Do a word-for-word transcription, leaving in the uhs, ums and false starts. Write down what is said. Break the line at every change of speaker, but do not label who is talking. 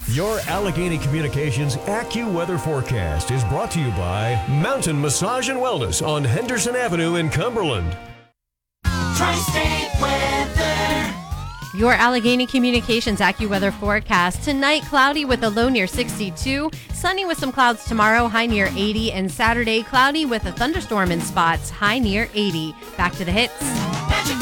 Your Allegheny Communications AccuWeather forecast is brought to you by Mountain Massage and Wellness on Henderson Avenue in Cumberland.
Tri-State Weather.
Your Allegheny Communications AccuWeather forecast. Tonight, cloudy with a low near sixty-two. Sunny with some clouds tomorrow, high near eighty. And Saturday, cloudy with a thunderstorm in spots, high near eighty. Back to the hits.